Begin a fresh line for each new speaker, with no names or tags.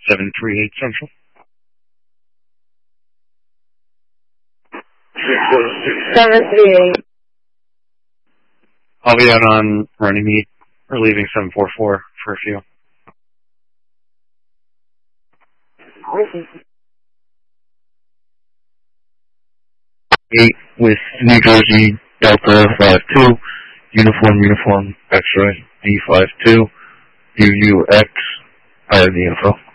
738 Central.
738.
I'll be out on Runnymede, relieving 744 for a few.
Awesome.
8 with New Jersey Delta 52, uniform, X-ray, D52, UUX. I have the info.